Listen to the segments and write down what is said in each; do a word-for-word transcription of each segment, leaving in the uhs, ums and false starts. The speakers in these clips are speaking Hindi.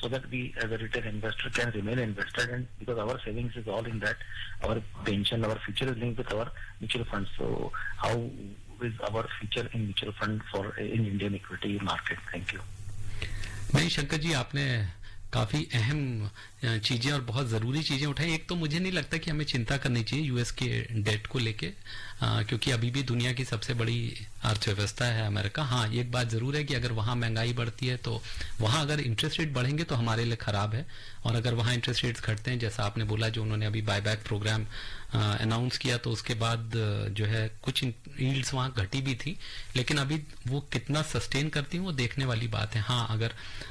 so that we as a retail investor can remain invested, and because our savings is all in that, our pension, our future is linked with our mutual funds. So how is our future in mutual fund for in Indian equity market? Thank you. नहीं शंकर जी, आपने काफी अहम चीजें और बहुत जरूरी चीजें उठाई। एक तो मुझे नहीं लगता कि हमें चिंता करनी चाहिए यूएस के डेट को लेके, क्योंकि अभी भी दुनिया की सबसे बड़ी अर्थव्यवस्था है अमेरिका। हाँ, एक बात जरूर है कि अगर वहां महंगाई बढ़ती है तो वहां अगर इंटरेस्ट रेट बढ़ेंगे तो हमारे लिए खराब है, और अगर वहां इंटरेस्ट रेट्स घटते हैं, जैसा आपने बोला जो उन्होंने अभी बायबैक प्रोग्राम अनाउंस किया, तो उसके बाद जो है कुछ यील्ड्स वहां घटी भी थी, लेकिन अभी वो कितना सस्टेन करती हैं वो देखने वाली बात है। हाँ, अगर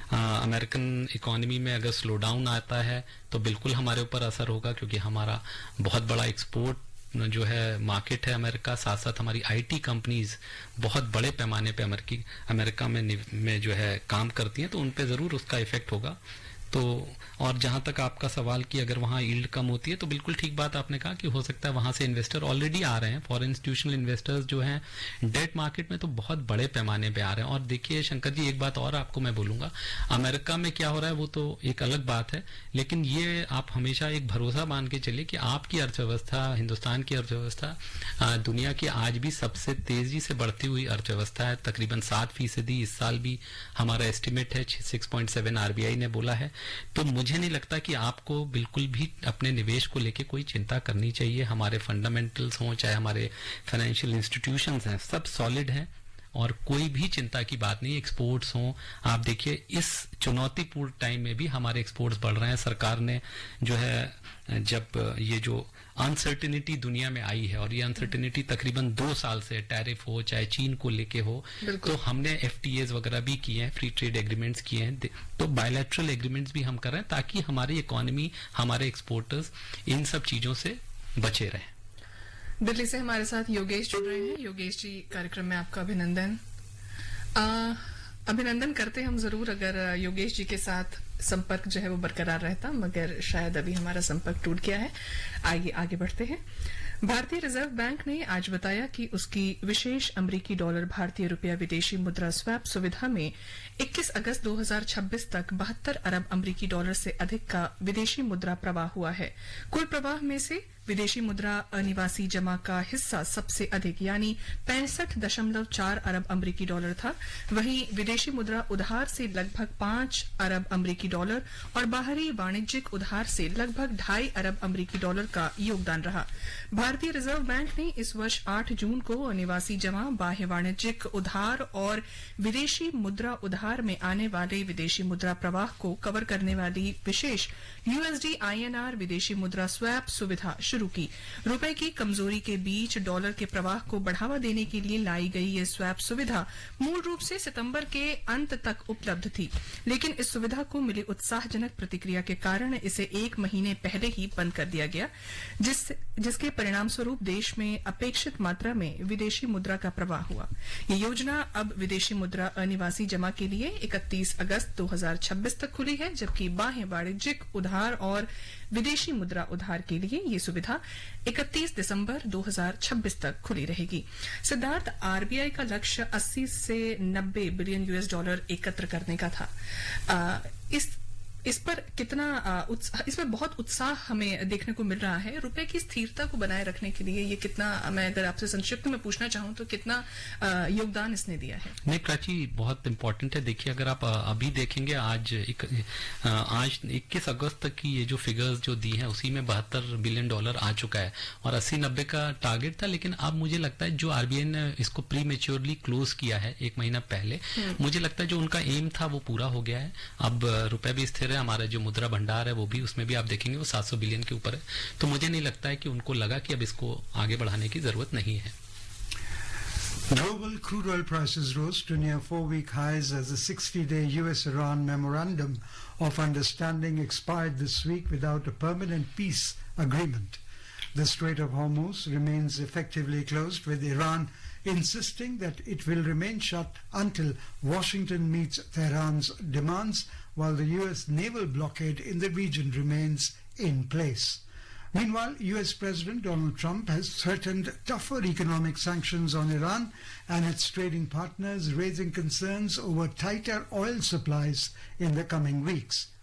अमेरिकन इकोनॉमी में अगर स्लो डाउन आता है तो बिल्कुल हमारे ऊपर असर होगा, क्योंकि हमारा बहुत बड़ा एक्सपोर्ट जो है मार्केट है अमेरिका, साथ साथ हमारी आईटी कंपनीज बहुत बड़े पैमाने पे अमेरिकी अमेरिका में में जो है काम करती हैं, तो उन पे जरूर उसका इफेक्ट होगा। तो और जहां तक आपका सवाल कि अगर वहां यील्ड कम होती है, तो बिल्कुल ठीक बात आपने कहा कि हो सकता है वहां से इन्वेस्टर ऑलरेडी आ रहे हैं, फॉरेन इंस्टीट्यूशनल इन्वेस्टर्स जो हैं डेट मार्केट में तो बहुत बड़े पैमाने पे आ रहे हैं। और देखिए शंकर जी, एक बात और आपको मैं बोलूंगा, अमेरिका में क्या हो रहा है वो तो एक अलग बात है, लेकिन ये आप हमेशा एक भरोसा मान के चलिए कि आपकी अर्थव्यवस्था, हिंदुस्तान की अर्थव्यवस्था दुनिया की आज भी सबसे तेजी से बढ़ती हुई अर्थव्यवस्था है, तकरीबन सात फीसदी इस साल भी हमारा एस्टिमेट है, सिक्स पॉइंट सेवन आरबीआई ने बोला है। तो मुझे नहीं लगता कि आपको बिल्कुल भी अपने निवेश को लेके कोई चिंता करनी चाहिए। हमारे फंडामेंटल्स हों, चाहे हमारे फाइनेंशियल इंस्टीट्यूशंस हैं, सब सॉलिड हैं और कोई भी चिंता की बात नहीं। एक्सपोर्ट्स हों, आप देखिए इस चुनौतीपूर्ण टाइम में भी हमारे एक्सपोर्ट्स बढ़ रहे हैं। सरकार ने जो है, जब ये जो अनसर्टेनिटी दुनिया में आई है, और ये अनसर्टेनिटी तकरीबन दो साल से, टैरिफ हो चाहे चीन को लेके हो, तो हमने एफटीएज वगैरह भी किए हैं, फ्री ट्रेड एग्रीमेंट्स किए हैं, तो बायलैटरल एग्रीमेंट्स भी हम कर रहे हैं ताकि हमारी इकोनॉमी, हमारे एक्सपोर्टर्स इन सब चीजों से बचे रहें। दिल्ली से हमारे साथ योगेश जुड़ रहे हैं। योगेश जी, कार्यक्रम में आपका अभिनंदन। आ, अभिनंदन करते हम जरूर अगर योगेश जी के साथ संपर्क जो है वो बरकरार रहता, मगर शायद अभी हमारा संपर्क टूट गया है। आइए आगे बढ़ते हैं। भारतीय रिजर्व बैंक ने आज बताया कि उसकी विशेष अमरीकी डॉलर भारतीय रुपया विदेशी मुद्रा स्वैप सुविधा में इक्कीस अगस्त दो हज़ार छब्बीस तक बहत्तर अरब अमरीकी डॉलर से अधिक का विदेशी मुद्रा प्रवाह हुआ है। कुल प्रवाह में से विदेशी मुद्रा अनिवासी जमा का हिस्सा सबसे अधिक यानी पैंसठ दशमलव चार अरब अमरीकी डॉलर था। वहीं विदेशी मुद्रा उधार से लगभग पांच अरब अमरीकी डॉलर और बाहरी वाणिज्यिक उधार से लगभग ढाई अरब अमरीकी डॉलर का योगदान रहा। भारतीय रिजर्व बैंक ने इस वर्ष आठ जून को अनिवासी जमा, बाह्य वाणिज्यिक उधार और विदेशी मुद्रा उधार में आने वाले विदेशी मुद्रा प्रवाह को कवर करने वाली विशेष यूएसडी आईएनआर विदेशी मुद्रा स्वैप सुविधा शुरू की। रुपए की कमजोरी के बीच डॉलर के प्रवाह को बढ़ावा देने के लिए लाई गई ये स्वैप सुविधा मूल रूप से सितंबर के अंत तक उपलब्ध थी, लेकिन इस सुविधा को मिली उत्साहजनक प्रतिक्रिया के कारण इसे एक महीने पहले ही बंद कर दिया गया, जिस जिसके परिणाम स्वरूप देश में अपेक्षित मात्रा में विदेशी मुद्रा का प्रवाह हुआ। ये योजना अब विदेशी मुद्रा अनिवासी जमा के लिए इकतीस अगस्त दो हज़ार छब्बीस तक खुली है, जबकि बाह्य वाणिज्यिक उधार और विदेशी मुद्रा उधार के लिए ये सुविधा इकतीस दिसंबर दो हज़ार छब्बीस तक खुली रहेगी। सिद्धार्थ, आरबीआई का लक्ष्य अस्सी से नब्बे बिलियन यूएस डॉलर एकत्र करने का था। आ, इस इस पर कितना इसमें बहुत उत्साह हमें देखने को मिल रहा है। रुपए की स्थिरता को बनाए रखने के लिए ये कितना, मैं अगर आपसे संक्षिप्त में पूछना चाहूं तो कितना योगदान इसने दिया है? नहीं प्राची, बहुत इंपॉर्टेंट है। देखिए अगर आप अभी देखेंगे आज एक, आज इक्कीस अगस्त तक की ये जो फिगर्स जो दी है उसी में बहत्तर बिलियन डॉलर आ चुका है और अस्सी नब्बे का टारगेट था। लेकिन अब मुझे लगता है जो आरबीआई ने इसको प्री मेच्योरली क्लोज किया है एक महीना पहले, मुझे लगता है जो उनका एम था वो पूरा हो गया है। अब रुपए भी स्थिर, हमारा जो मुद्रा भंडार है वो भी, उसमें भी आप देखेंगे वो सात सौ बिलियन के ऊपर है। तो मुझे नहीं लगता है कि उनको लगा कि अब इसको आगे बढ़ाने की जरूरत नहीं है। Global crude oil prices rose to near four-week highs as the sixty-day U S Iran memorandum of understanding expired this week without a permanent peace agreement. The Strait of Hormuz remains effectively closed, with Iran insisting that it will remain shut until Washington meets Tehran's demands, while the U S naval blockade in the region remains in place. Meanwhile, U S President Donald Trump has threatened tougher economic sanctions on Iran and its trading partners, raising concerns over tighter oil supplies in the coming weeks.